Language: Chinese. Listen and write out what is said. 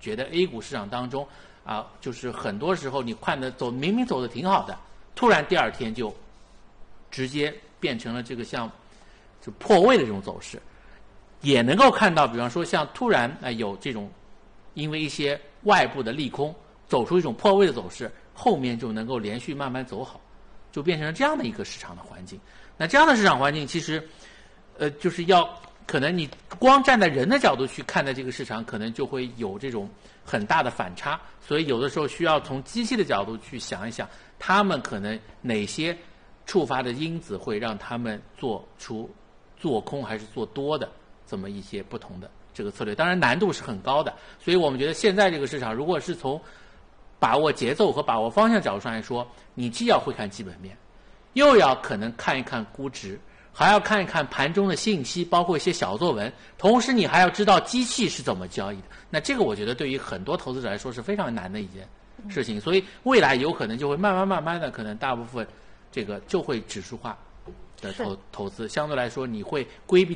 觉得 A 股市场当中就是很多时候你看的明明走的挺好的，突然第二天就直接变成了这个像就破位的这种走势，也能够看到，比方说像突然有这种因为一些外部的利空走出一种破位的走势，后面就能够连续慢慢走好，就变成了这样的一个市场的环境。那这样的市场环境其实就是可能你光站在人的角度去看待这个市场，可能就会有这种很大的反差，所以有的时候需要从机器的角度去想一想，他们可能哪些触发的因子会让他们做出做空还是做多的这么一些不同的这个策略。当然难度是很高的，所以我们觉得现在这个市场如果是从把握节奏和把握方向角度上来说，你既要会看基本面，又要可能看一看估值，还要看一看盘中的信息，包括一些小作文，同时你还要知道机器是怎么交易的。那这个我觉得对于很多投资者来说是非常难的一件事情，所以未来有可能就会慢慢的，可能大部分这个就会指数化的投资，相对来说你会规避